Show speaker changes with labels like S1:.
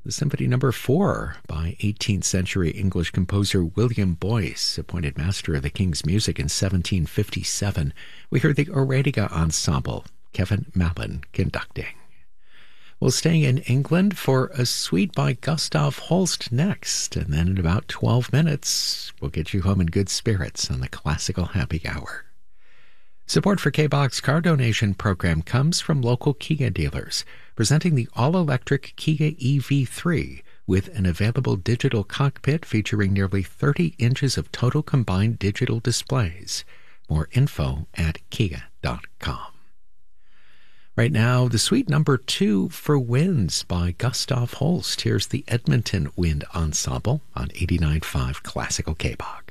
S1: The Symphony Number 4 by 18th century English composer William Boyce, appointed master of the King's Music in 1757. We heard the Aureliga Ensemble, Kevin Mappin conducting. Well, staying in England for a suite by Gustav Holst next, and then in about 12 minutes, we'll get you home in good spirits on the Classical Happy Hour. Support for K-Box car donation program comes from local Kia dealers, presenting the all-electric Kia EV3 with an available digital cockpit featuring nearly 30 inches of total combined digital displays. More info at kia.com. Right now, the suite number 2 for Winds by Gustav Holst. Here's the Edmonton Wind Ensemble on 89.5 Classical K-Box.